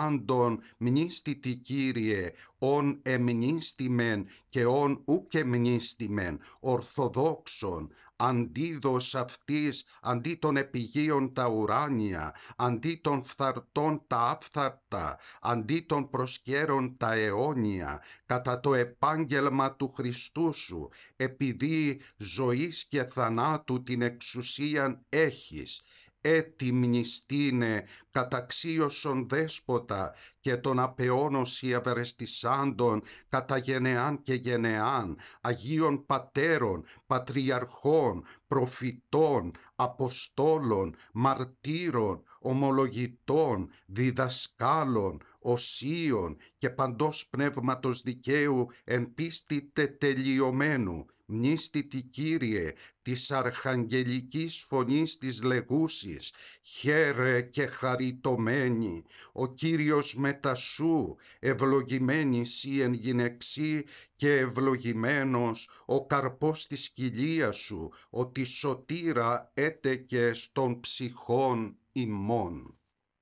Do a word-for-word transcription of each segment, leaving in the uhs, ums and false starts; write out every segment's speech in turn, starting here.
πάντων μνήστητη Κύριε, ον εμνήστημεν και ον ουκ εμνήστημεν, ορθοδόξων, αντίδος αυτής, αντί των επιγείων τα ουράνια, αντί των φθαρτών τα άφθαρτα, αντί των προσκέρων τα αιώνια, κατά το επάγγελμα του Χριστού σου, επειδή ζωής και θανάτου την εξουσίαν έχεις, έτιμνηστήνε καταξίωσον δέσποτα και τον απεώνωση ευερεστησάντων κατά γενεάν και γενεάν, Αγίων Πατέρων, Πατριαρχών, Προφητών, Αποστόλων, Μαρτύρων, Ομολογητών, Διδασκάλων, Οσίων και παντός πνεύματος δικαίου εν πίστη τετελειωμένου, μνήστητη Κύριε, της αρχαγγελικής φωνής της λεγούσης, χαίρε και χαριτωμένη, ο Κύριος μετά σου, ευλογημένη σύ εν γυναιξή και ευλογημένος ο καρπός της κοιλίας σου, ότι σωτήρα έτεκε στον ψυχών ημών.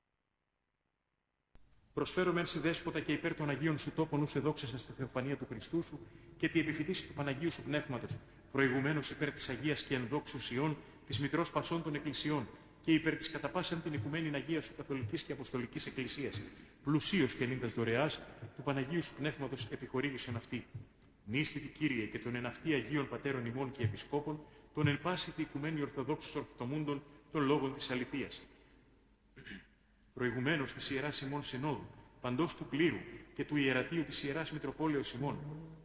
Προσφέρομαι εν δέσποτα και υπέρ των Αγίων σου τόπων ους εδόξασαν στη θεοφανία του Χριστού σου και τη επιφυτίση του Παναγίου σου Πνεύματος, προηγουμένως υπέρ της Αγίας και ενδόξου Ιών, της Μητρός Πασών των Εκκλησιών και υπέρ της κατά πάσαν την οικουμένην Αγία σου Καθολικής και Αποστολικής Εκκλησίας, πλουσίως και νύντας δωρεάς του Παναγίου σου Πνεύματος επιχορήγησον αυτή. Μνήστητη Κύριε και των εν αυτοί Αγίων Πατέρων ημών και Επισκόπων, των εν πάση τη οικουμένη Ορθοδόξους Ορθοτομούντων των λόγων της αληθείας. Προηγουμένως της Ιεράς ημών Συνόδου, παντός του κλήρου και του Ιερατείου της Ιεράς Μητροπόλεως ημών,